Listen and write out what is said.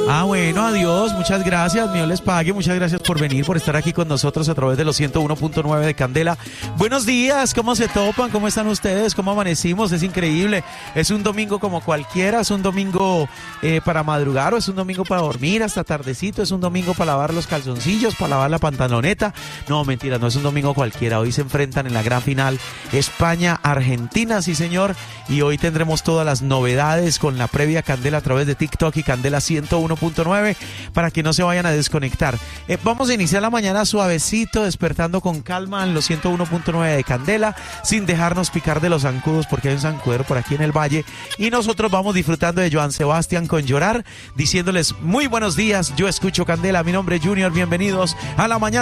Ah, bueno, adiós, muchas gracias, Dios les pague, muchas gracias por venir, por estar aquí con nosotros a través de los 101.9 de Candela. Buenos días, ¿cómo se topan? ¿Cómo están ustedes? ¿Cómo amanecimos? Es increíble, es un domingo como cualquiera, es un domingo para madrugar o es un domingo para dormir hasta tardecito, es un domingo para lavar los calzoncillos, para lavar la pantaloneta. No, mentira, no es un domingo cualquiera, hoy se enfrentan en la gran final España-Argentina, sí señor, y hoy tendremos todas las novedades con la previa Candela a través de TikTok y Candela 101.9 para que no se vayan a desconectar. Vamos a iniciar la mañana suavecito, despertando con calma en los 101.9 de Candela, sin dejarnos picar de los zancudos, porque hay un zancudero por aquí en el valle, y nosotros vamos disfrutando de Joan Sebastián con Llorar, diciéndoles muy buenos días, yo escucho Candela, mi nombre es Junior, bienvenidos a la mañana.